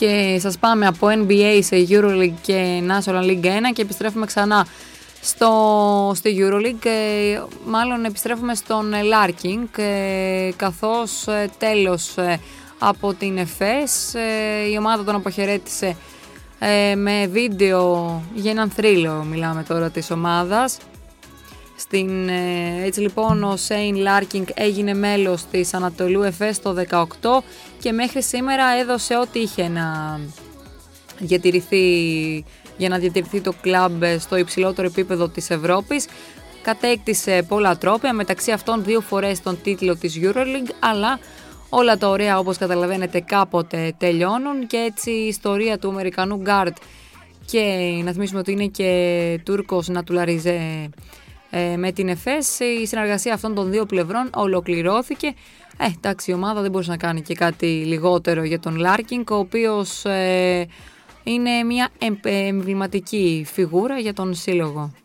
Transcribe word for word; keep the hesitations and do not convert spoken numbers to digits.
Και σας πάμε από N B A σε EuroLeague και National League ένα και επιστρέφουμε ξανά στο, στη EuroLeague, ε, μάλλον επιστρέφουμε στον Larking, ε, καθώς ε, τέλος ε, από την ΕΦΕΣ ε, η ομάδα τον αποχαιρέτησε ε, με βίντεο για έναν θρύλο, μιλάμε τώρα της ομάδας. Στην, ε, έτσι λοιπόν ο Shane Larking έγινε μέλος της Ανατολού ΕΦΕΣ το δεκαοκτώ και μέχρι σήμερα έδωσε ό,τι είχε να διατηρηθεί, για να διατηρηθεί το κλαμπ στο υψηλότερο επίπεδο της Ευρώπης. Κατέκτησε πολλά τρόπαια, μεταξύ αυτών δύο φορές τον τίτλο της EuroLeague, αλλά όλα τα ωραία, όπως καταλαβαίνετε, κάποτε τελειώνουν και έτσι η ιστορία του Αμερικανού γκάρντ, και να θυμίσουμε ότι είναι και Τούρκος Νατουλαριζέ με την ΕΦΕΣ, η συνεργασία αυτών των δύο πλευρών ολοκληρώθηκε. Ε, εντάξει, η ομάδα δεν μπορούσε να κάνει και κάτι λιγότερο για τον Larking, ο οποίος ε, είναι μια εμβληματική φιγούρα για τον σύλλογο.